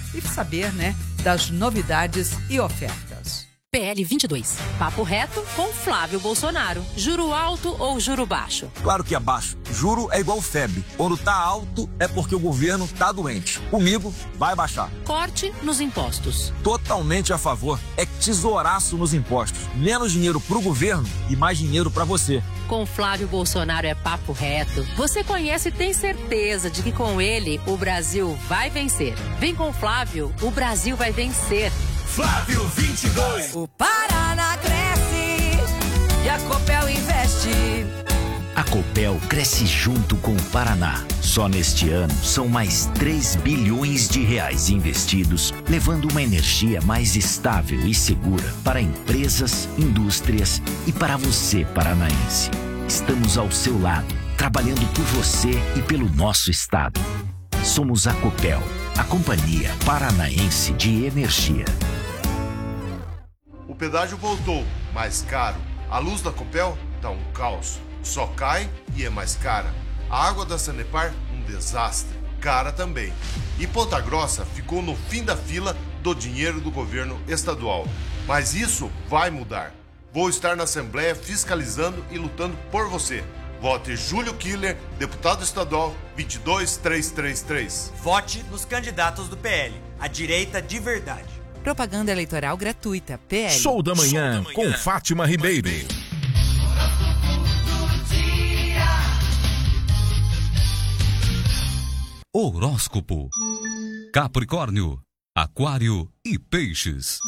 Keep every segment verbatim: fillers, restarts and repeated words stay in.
e saber, né, das novidades e ofertas. P L vinte e dois. Papo reto com Flávio Bolsonaro. Juro alto ou juro baixo? Claro que é baixo. Juro é igual febre. Quando tá alto é porque o governo tá doente. Comigo, vai baixar. Corte nos impostos. Totalmente a favor. É tesouraço nos impostos. Menos dinheiro pro governo e mais dinheiro pra você. Com Flávio Bolsonaro é papo reto. Você conhece e tem certeza de que com ele o Brasil vai vencer. Vem com Flávio, o Brasil vai vencer. Flávio vinte e dois. O Paraná cresce e a Copel investe. A Copel cresce junto com o Paraná. Só neste ano são mais três bilhões de reais investidos, levando uma energia mais estável e segura para empresas, indústrias e para você, paranaense. Estamos ao seu lado, trabalhando por você e pelo nosso estado. Somos a Copel, a Companhia Paranaense de Energia. O pedágio voltou, mais caro. A luz da Copel tá um caos. Só cai e é mais cara. A água da Sanepar, um desastre. Cara também. E Ponta Grossa ficou no fim da fila do dinheiro do governo estadual. Mas isso vai mudar. Vou estar na Assembleia fiscalizando e lutando por você. Vote Júlio Killer, deputado estadual vinte e dois três três três. Vote nos candidatos do P L, a direita de verdade. Propaganda eleitoral gratuita, P L. Show da manhã, Show da manhã com Fátima Ribeiro. Horóscopo. Capricórnio, Aquário e Peixes.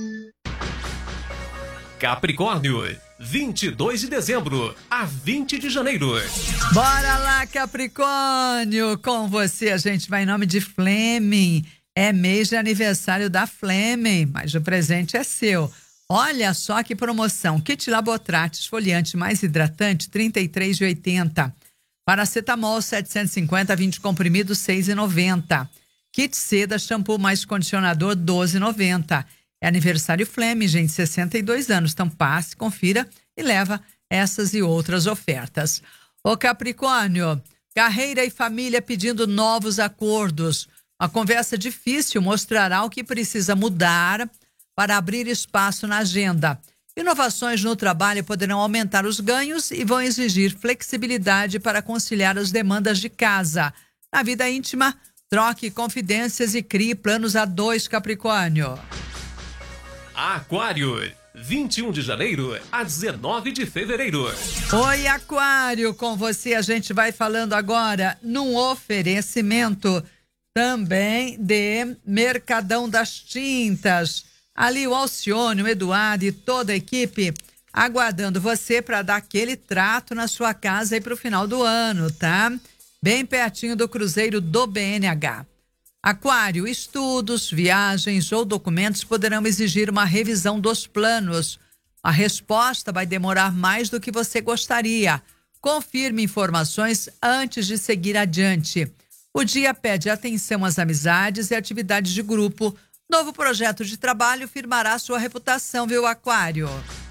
Capricórnio, vinte e dois de dezembro a vinte de janeiro. Bora lá, Capricórnio! Com você a gente vai em nome de Fleming. É mês de aniversário da Fleming, mas o presente é seu. Olha só que promoção. Kit Labotrate esfoliante mais hidratante, trinta e três reais e oitenta centavos. Paracetamol setecentos e cinquenta, vinte comprimidos, seis reais e noventa centavos. Kit Seda, shampoo mais condicionador, doze reais e noventa centavos. É aniversário Fleming, gente, sessenta e dois anos. Então passe, confira e leva essas e outras ofertas. Ô Capricórnio, carreira e família pedindo novos acordos. Uma conversa difícil mostrará o que precisa mudar para abrir espaço na agenda. Inovações no trabalho poderão aumentar os ganhos e vão exigir flexibilidade para conciliar as demandas de casa. Na vida íntima, troque confidências e crie planos a dois, Capricórnio. Aquário, vinte e um de janeiro a dezenove de fevereiro. Oi, Aquário, com você a gente vai falando agora num oferecimento também de Mercadão das Tintas. Ali o Alcione, o Eduardo e toda a equipe aguardando você para dar aquele trato na sua casa aí para o final do ano, tá? Bem pertinho do Cruzeiro do B N H. Aquário, estudos, viagens ou documentos poderão exigir uma revisão dos planos. A resposta vai demorar mais do que você gostaria. Confirme informações antes de seguir adiante. O dia pede atenção às amizades e atividades de grupo. Novo projeto de trabalho firmará sua reputação, viu, Aquário?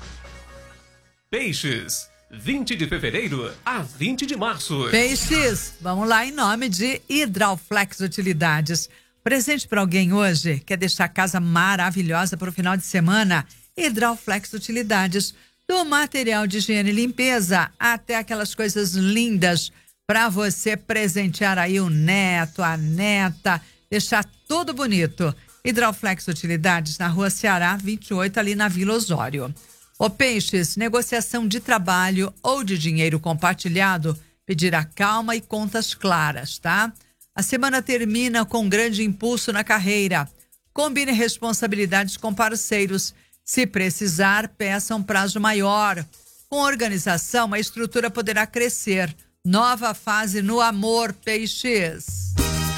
Peixes, vinte de fevereiro a vinte de março. Peixes, vamos lá em nome de Hidralflex Utilidades. Presente para alguém hoje? Quer deixar a casa maravilhosa para o final de semana? Hidralflex Utilidades. Do material de higiene e limpeza até aquelas coisas lindas para você presentear aí o neto, a neta, deixar tudo bonito. Hidralflex Utilidades na Rua Ceará, vinte e oito, ali na Vila Osório. Ô Peixes, negociação de trabalho ou de dinheiro compartilhado pedirá calma e contas claras, tá? A semana termina com um grande impulso na carreira. Combine responsabilidades com parceiros. Se precisar, peça um prazo maior. Com organização, a estrutura poderá crescer. Nova fase no amor, Peixes.